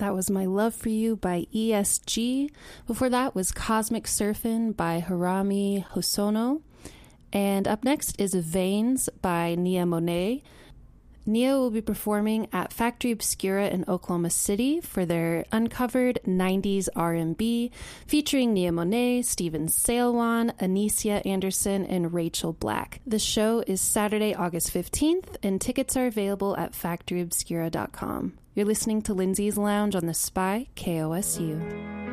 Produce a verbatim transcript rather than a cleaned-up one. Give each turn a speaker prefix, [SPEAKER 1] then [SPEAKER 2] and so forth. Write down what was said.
[SPEAKER 1] That was My Love For You by E S G. Before that was Cosmic Surfin' by Harami Hosono. And up next is Veins by Nia Monet. Nia will be performing at Factory Obscura in Oklahoma City for their Uncovered nineties R and B, featuring Nia Monet, Steven Sailwan, Anicia Anderson, and Rachel Black. The show is Saturday, August fifteenth, and tickets are available at factory obscura dot com. You're listening to Lindsay's Lounge on the Spy, K O S U.